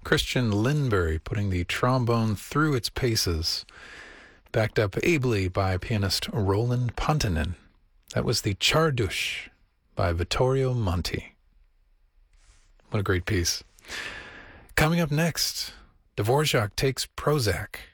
Christian Lindbergh putting the trombone through its paces, backed up ably by pianist Roland Pontanen. That was the Czardusz by Vittorio Monti. What a great piece. Coming up next, Dvorak takes Prozac.